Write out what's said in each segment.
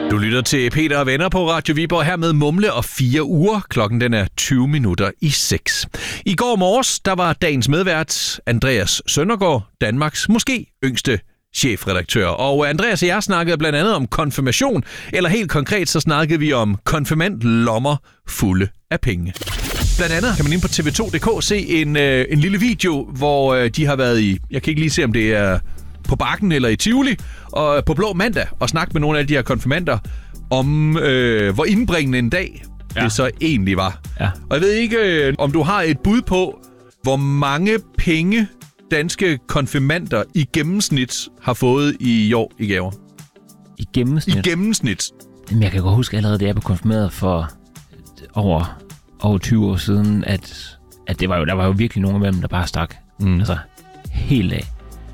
Du lytter til Peter og Venner på Radio Viborg her med Mumle og 4 uger. Klokken den er 20 minutter i 6. I går morges, der var dagens medvært Andreas Søndergaard, Danmarks måske yngste chefredaktør. Og Andreas og jeg snakkede blandt andet om konfirmation, eller helt konkret så snakkede vi om konfirmandlommer fulde af penge. Blandt andet kan man inde på tv2.dk se en lille video, hvor de har været i, jeg kan ikke lige se om det er på Bakken eller i Tivoli, og på Blå Mandag, og snakke med nogle af de her konfirmander om, hvor indbringende en dag det så egentlig var. Ja. Og jeg ved ikke, om du har et bud på, hvor mange penge danske konfirmander i gennemsnit har fået i år i gaver. I gennemsnit? I gennemsnit. Jamen, jeg kan godt huske allerede, da jeg blev konfirmeret for over 20 år siden, at der var jo virkelig nogle af dem, der bare stak. Altså, helt af.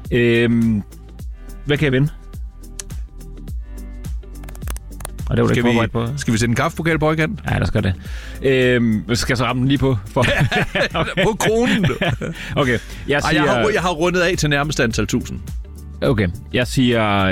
Hvad kan jeg vinde? Og det var ikke forberedt på. Skal vi sætte en kaffepokal på igen? Ja, der skal det. Skal jeg så ramme den lige på? For... på kronen. Okay. Jeg har rundet af til nærmest antal 1000. Okay. Jeg siger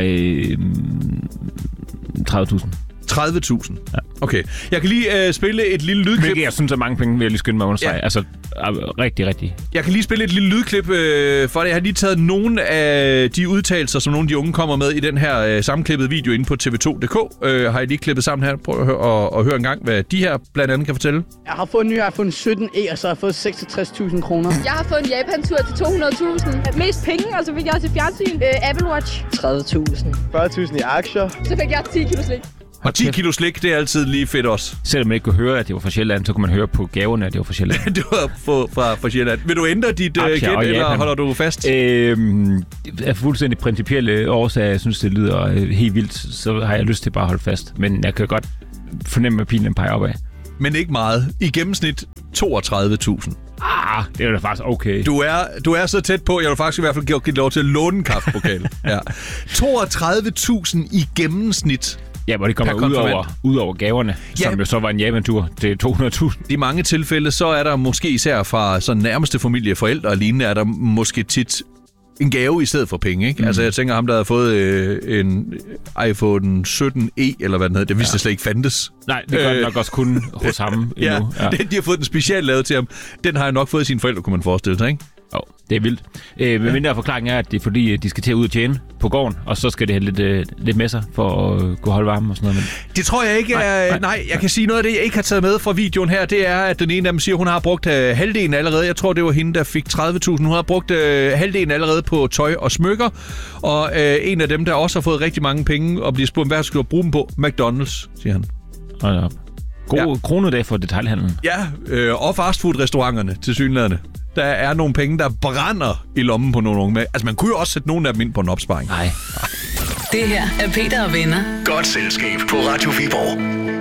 30.000. 30.000? Ja. Okay. Jeg kan lige spille et lille lydklip. Hvilket jeg synes er mange penge, vil jeg lige skynde mig under sig. Ja. Altså, rigtig. Jeg kan lige spille et lille lydklip for det. Jeg har lige taget nogle af de udtalelser, som nogle af de unge kommer med i den her sammenklippede video inde på tv2.dk. Har jeg lige klippet sammen her. Prøv at høre en gang, hvad de her blandt andet kan fortælle. Jeg har fået en ny iPhone 17e, og så har jeg fået 66.000 kroner. Jeg har fået en Japan-tur til 200.000. Mest penge, og så fik jeg også et fjernsyn. Apple Watch. 30.000. 40.000 i aktier. Så fik jeg 10 kilo slik. Og 10 kilo slik, det er altid lige fedt også. Selvom man ikke kunne høre, at det var fra Sjælland, så kunne man høre på gaverne, at det var fra Sjælland. Det var fra Sjælland. Vil du ændre dit gæt, eller holder du fast? Af fuldstændig principielle årsager, jeg synes, det lyder helt vildt, så har jeg lyst til bare at holde fast. Men jeg kan godt fornemme, at pilen peger opad. Men ikke meget. I gennemsnit 32.000. Det er da faktisk okay. Du er så tæt på, jeg vil faktisk i hvert fald give lov til at låne en kaffepokal. Ja. 32.000 i gennemsnit. Ja, hvor det kommer ud over gaverne, som jo så var en Japan-tur til 200.000. I mange tilfælde, så er der måske især fra sådan nærmeste familie, forældre og lignende, er der måske tit en gave i stedet for penge, ikke? Altså, jeg tænker, ham, der havde fået en iPhone 17e, eller hvad den hedder, det vidste slet ikke fandtes. Nej, det gør nok også kun hos ham endnu. Ja. De har fået den specielt lavet til ham. Den har jeg nok fået af sine forældre, kunne man forestille sig, ikke? Jo, det er vildt. Men mindre forklaring er, at det er fordi, de skal til at ud og tjene på gården, og så skal det have lidt med sig for at kunne holde varme og sådan noget. Men... Det tror jeg ikke er... Nej, jeg kan sige noget af det, jeg ikke har taget med fra videoen her, det er, at den ene af dem siger, at hun har brugt halvdelen allerede. Jeg tror, det var hende, der fik 30.000. Hun har brugt halvdelen allerede på tøj og smykker, og en af dem, der også har fået rigtig mange penge og bliver spurgt, hvad skal du bruge dem på? McDonald's, siger han. Hold op. God kronedag for detailhandlen. Ja, og fastfood-restauranterne til synlædende. Der er nogle penge, der brænder i lommen på nogle unge. Altså, man kunne jo også sætte nogle af dem ind på en opsparing. Nej. Det her er Peter og Venner. Godt selskab på Radio Viborg.